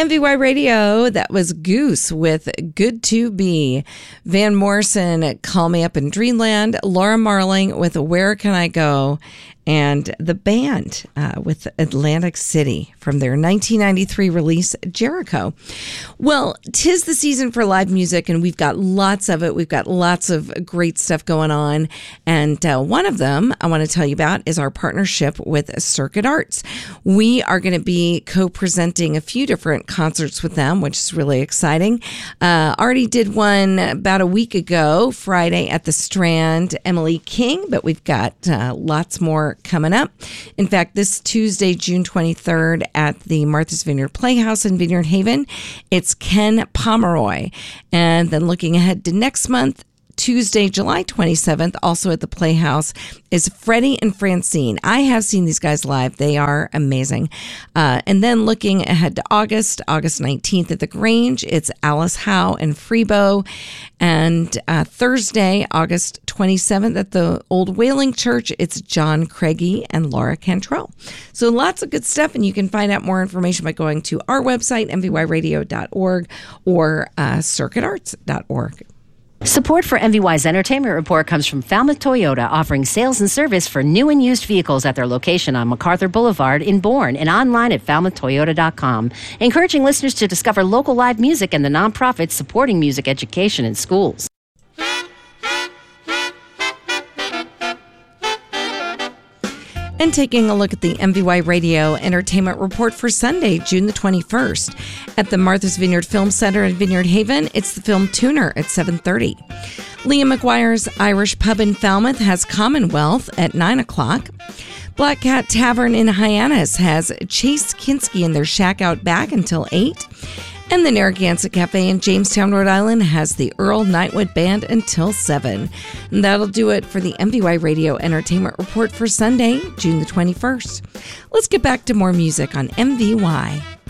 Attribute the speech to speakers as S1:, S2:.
S1: MVY Radio, that was Goose with Good to Be. Van Morrison, Call Me Up in Dreamland. Laura Marling with Where Can I Go? And The Band with Atlantic City from their 1993 release, Jericho. Well, 'tis the season for live music, and we've got lots of it. We've got lots of great stuff going on. And one of them I want to tell you about is our partnership with Circuit Arts. We are going to be co-presenting a few different concerts with them, which is really exciting. Already did one about a week ago, Friday at the Strand, Emily King, but we've got lots more coming up. In fact, this Tuesday, June 23rd at the Martha's Vineyard Playhouse in Vineyard Haven, it's Ken Pomeroy. And then looking ahead to next month, Tuesday, July 27th, also at the Playhouse, is Freddie and Francine. I have seen these guys live. They are amazing. And then looking ahead to August 19th at the Grange, it's Alice Howe and Freebo. And Thursday, August 27th at the Old Whaling Church, it's John Craigie and Laura Cantrell. So lots of good stuff, and you can find out more information by going to our website, mvyradio.org, or circuitarts.org.
S2: Support for MVY's Entertainment Report comes from Falmouth Toyota, offering sales and service for new and used vehicles at their location on MacArthur Boulevard in Bourne and online at falmouthtoyota.com, encouraging listeners to discover local live music and the nonprofits supporting music education in schools.
S1: And taking a look at the MVY Radio Entertainment Report for Sunday, June the 21st. At the Martha's Vineyard Film Center in Vineyard Haven, it's the film Tuner at 7:30. Liam McGuire's Irish Pub in Falmouth has Commonwealth at 9 o'clock. Black Cat Tavern in Hyannis has Chase Kinski in their shack out back until 8. And the Narragansett Cafe in Jamestown, Rhode Island has the Earl Nightwood Band until 7. And that'll do it for the MVY Radio Entertainment Report for Sunday, June the 21st. Let's get back to more music on MVY.